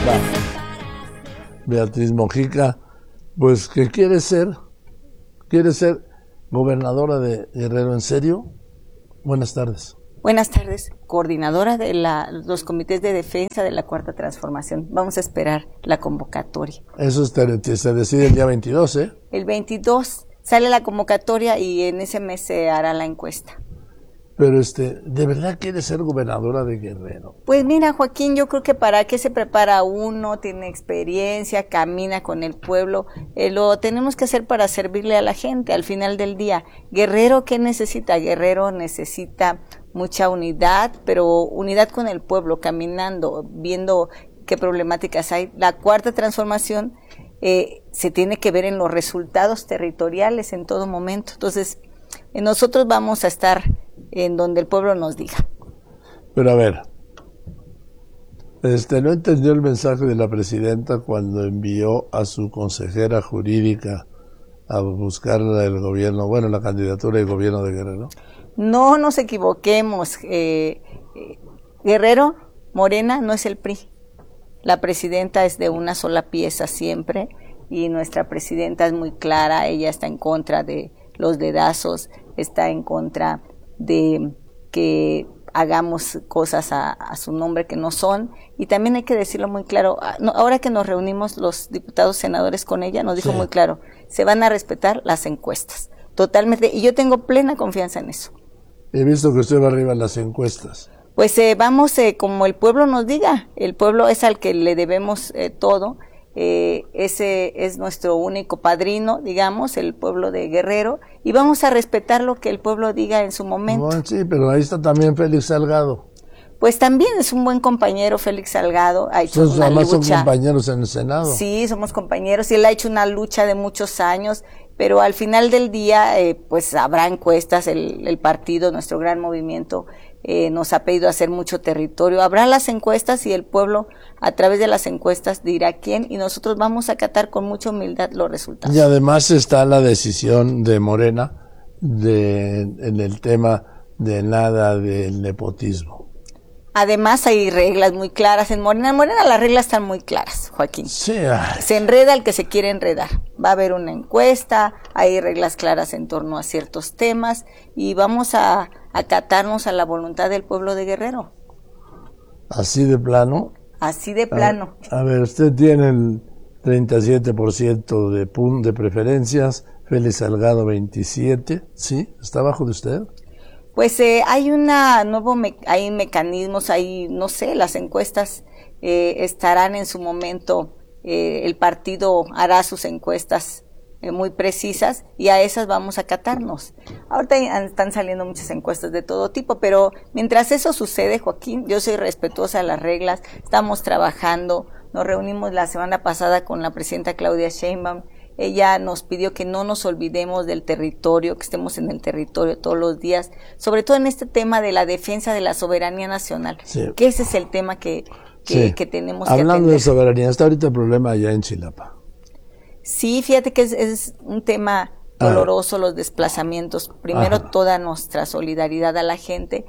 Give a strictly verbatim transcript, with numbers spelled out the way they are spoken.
Va. Beatriz Mojica, pues que quiere ser, quiere ser gobernadora de Guerrero, ¿en serio? Buenas tardes. Buenas tardes, coordinadora de la, los comités de defensa de la Cuarta Transformación. Vamos a esperar la convocatoria. Eso se, se decide el día veintidós, ¿eh? El veintidós sale la convocatoria y en ese mes se hará la encuesta. Pero este, ¿de verdad quiere ser gobernadora de Guerrero? Pues mira, Joaquín, yo creo que para qué se prepara uno, tiene experiencia, camina con el pueblo, eh, lo tenemos que hacer para servirle a la gente al final del día. Guerrero, ¿qué necesita? Guerrero necesita mucha unidad, pero unidad con el pueblo, caminando, viendo qué problemáticas hay. La Cuarta Transformación eh, se tiene que ver en los resultados territoriales en todo momento. Entonces, eh, nosotros vamos a estar en donde el pueblo nos diga. Pero a ver, este, no entendió el mensaje de la presidenta cuando envió a su consejera jurídica a buscar el gobierno, bueno, la candidatura del gobierno de Guerrero. No nos equivoquemos, eh, eh, Guerrero, Morena no es el P R I. La presidenta es de una sola pieza siempre y nuestra presidenta es muy clara, ella está en contra de los dedazos, está en contra de que hagamos cosas a, a su nombre que no son, y también hay que decirlo muy claro, no, ahora que nos reunimos los diputados senadores con ella, nos dijo sí. muy claro, se van a respetar las encuestas, totalmente, y yo tengo plena confianza en eso. He visto que usted va arriba en las encuestas. Pues eh, vamos eh, como el pueblo nos diga, el pueblo es al que le debemos eh, todo, eh, ese es nuestro único padrino, digamos, el pueblo de Guerrero, y vamos a respetar lo que el pueblo diga en su momento. Bueno, sí, pero ahí está también Félix Salgado. Pues también es un buen compañero Félix Salgado, ha hecho Entonces, una además lucha. Son compañeros en el Senado. Sí, somos compañeros, y él ha hecho una lucha de muchos años, pero al final del día, eh, pues habrá encuestas, el, el partido, nuestro gran movimiento, eh, nos ha pedido hacer mucho territorio, habrá las encuestas y el pueblo a través de las encuestas dirá quién, y nosotros vamos a acatar con mucha humildad los resultados. Y además está la decisión de Morena de, en el tema de nada del nepotismo. Además hay reglas muy claras en Morena. En Morena las reglas están muy claras, Joaquín. Sí. Ay. Se enreda el que se quiere enredar. Va a haber una encuesta, hay reglas claras en torno a ciertos temas y vamos a acatarnos a la voluntad del pueblo de Guerrero. ¿Así de plano? Así de plano. A, a ver, usted tiene el treinta y siete por ciento de, pun, de preferencias, Félix Salgado veintisiete, ¿sí? ¿Está abajo de usted? Pues eh, hay una nuevo me hay mecanismos, hay, no sé, las encuestas eh, estarán en su momento, eh, el partido hará sus encuestas eh, muy precisas y a esas vamos a acatarnos. Ahorita están saliendo muchas encuestas de todo tipo, pero mientras eso sucede, Joaquín, yo soy respetuosa de las reglas, estamos trabajando, nos reunimos la semana pasada con la presidenta Claudia Sheinbaum. Ella nos pidió que no nos olvidemos del territorio, que estemos en el territorio todos los días, sobre todo en este tema de la defensa de la soberanía nacional, sí. que ese es el tema que, que, sí. que tenemos Hablando que atender. de soberanía, está ahorita el problema allá en Chilapa. Sí, fíjate que es, es un tema doloroso, ah. los desplazamientos. Primero, Ajá. toda nuestra solidaridad a la gente,